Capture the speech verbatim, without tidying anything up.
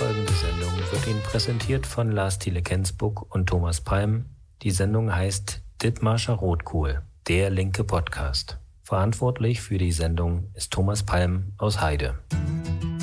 Folgende Sendung wird Ihnen präsentiert von Lars Thiele Kensbuck und Thomas Palm. Die Sendung heißt Dithmarscher Rotkohl, der linke Podcast. Verantwortlich für die Sendung ist Thomas Palm aus Heide.